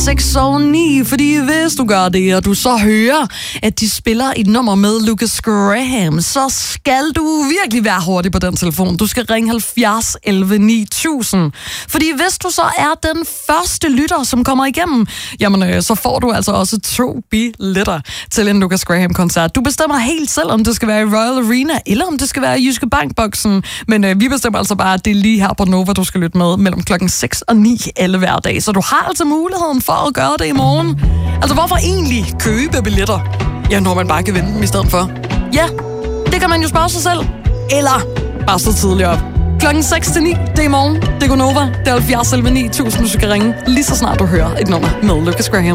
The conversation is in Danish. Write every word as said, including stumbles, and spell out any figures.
seks og ni, fordi hvis du gør det, og du så hører, at de spiller et nummer med Lukas Graham, så skal du virkelig være hurtig på den telefon. Du skal ringe halvfjerds elleve ni tusind. Fordi hvis du så er den første lytter, som kommer igennem, jamen øh, så får du altså også to billetter til en Lukas Graham-koncert. Du bestemmer helt selv, om det skal være i Royal Arena, eller om det skal være i Jyske Bank-boksen. Men øh, vi bestemmer altså bare, at det er lige her på Nova, du skal lytte med mellem klokken seks og ni alle hverdag. Så du har altså muligheden for at gøre det i morgen. Altså, hvorfor egentlig købe billetter? Ja, når man bare kan vinde dem i stedet for. Ja, det kan man jo spørge sig selv. Eller bare stå tidligt op. Klokken seks til ni, det er i morgen. Det går Nova. Det er halvfjerds elleve ni tusind, du skal ringe lige så snart du hører et nummer med Lukas Graham.